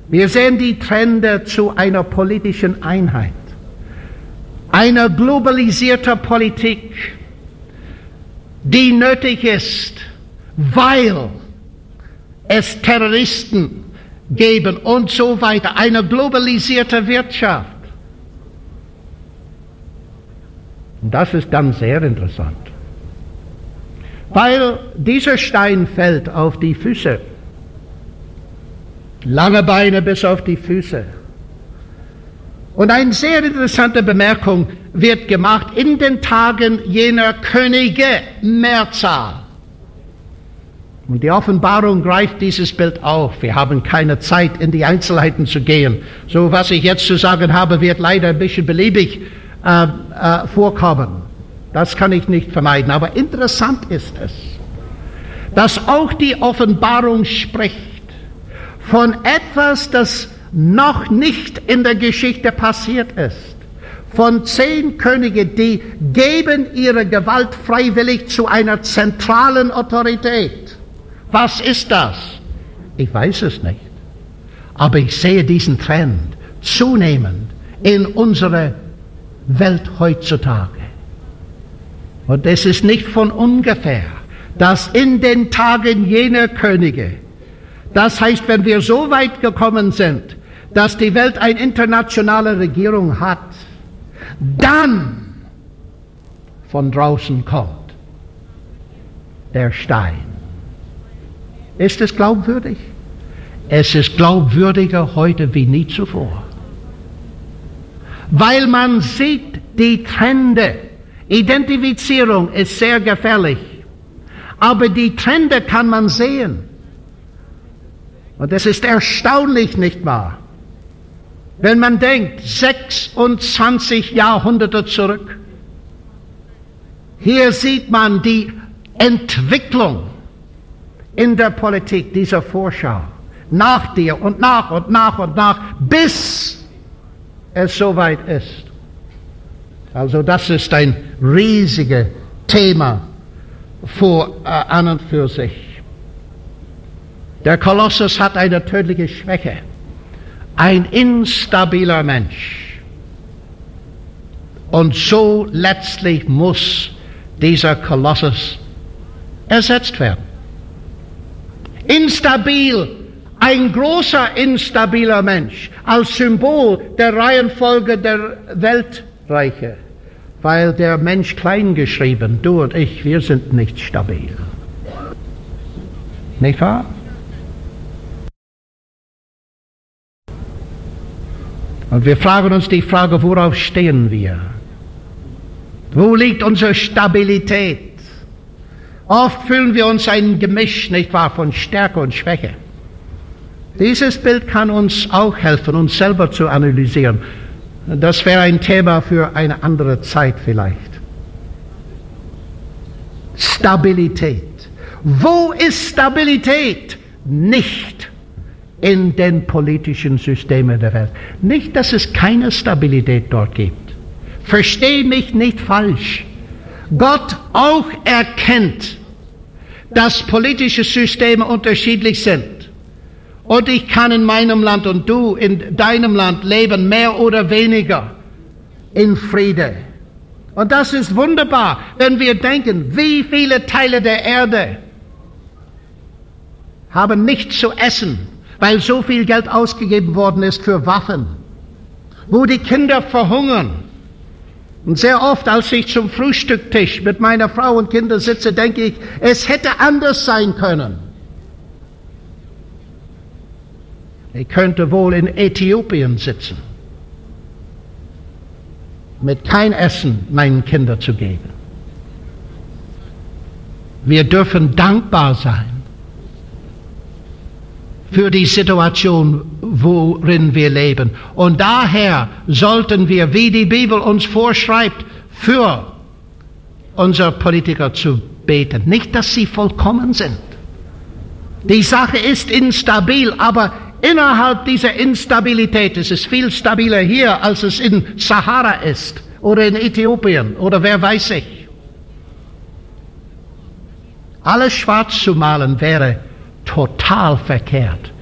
Wir sehen die Trende zu einer politischen Einheit, einer globalisierten Politik, die nötig ist, weil es Terroristen geben und so weiter, eine globalisierte Wirtschaft. Und das ist dann sehr interessant, weil dieser Stein fällt auf die Füße, lange Beine bis auf die Füße. Und eine sehr interessante Bemerkung wird gemacht: in den Tagen jener Könige, Mehrzahl. Und die Offenbarung greift dieses Bild auf. Wir haben keine Zeit, in die Einzelheiten zu gehen. So, was ich jetzt zu sagen habe, wird leider ein bisschen beliebig vorkommen. Das kann ich nicht vermeiden. Aber interessant ist es, dass auch die Offenbarung spricht von etwas, das noch nicht in der Geschichte passiert ist. Von 10 Königen, die geben ihre Gewalt freiwillig zu einer zentralen Autorität. Was ist das? Ich weiß es nicht. Aber ich sehe diesen Trend zunehmend in unserer Welt heutzutage. Und es ist nicht von ungefähr, dass in den Tagen jener Könige, das heißt, wenn wir so weit gekommen sind, dass die Welt eine internationale Regierung hat, dann von draußen kommt der Stein. Ist es glaubwürdig? Es ist glaubwürdiger heute wie nie zuvor. Weil man sieht die Trende. Identifizierung ist sehr gefährlich. Aber die Trende kann man sehen. Und es ist erstaunlich, nicht wahr? Wenn man denkt, 26 Jahrhunderte zurück. Hier sieht man die Entwicklung in der Politik dieser Vorschau. Nach dir und nach und nach und nach, bis es soweit ist. Also das ist ein riesiges Thema an und für sich. Der Kolossus hat eine tödliche Schwäche. Ein instabiler Mensch. Und so letztlich muss dieser Kolossus ersetzt werden. Instabil, ein großer instabiler Mensch, als Symbol der Reihenfolge der Weltreiche. Weil der Mensch klein geschrieben, du und ich, wir sind nicht stabil. Nicht wahr? Und wir fragen uns die Frage, worauf stehen wir? Wo liegt unsere Stabilität? Oft fühlen wir uns ein Gemisch, nicht wahr, von Stärke und Schwäche. Dieses Bild kann uns auch helfen, uns selber zu analysieren. Das wäre ein Thema für eine andere Zeit vielleicht. Stabilität. Wo ist Stabilität? Nicht in den politischen Systemen der Welt. Nicht, dass es keine Stabilität dort gibt. Versteh mich nicht falsch. Gott auch erkennt, dass politische Systeme unterschiedlich sind. Und ich kann in meinem Land und du in deinem Land leben, mehr oder weniger in Friede. Und das ist wunderbar, wenn wir denken, wie viele Teile der Erde haben nichts zu essen, weil so viel Geld ausgegeben worden ist für Waffen, wo die Kinder verhungern. Und sehr oft, als ich zum Frühstücktisch mit meiner Frau und Kindern sitze, denke ich, es hätte anders sein können. Ich könnte wohl in Äthiopien sitzen, mit kein Essen meinen Kindern zu geben. Wir dürfen dankbar sein für die Situation, worin wir leben. Und daher sollten wir, wie die Bibel uns vorschreibt, für unsere Politiker zu beten. Nicht, dass sie vollkommen sind. Die Sache ist instabil, aber innerhalb dieser Instabilität ist es viel stabiler hier, als es in Sahara ist oder in Äthiopien oder wer weiß ich. Alles schwarz zu malen wäre total verkehrt.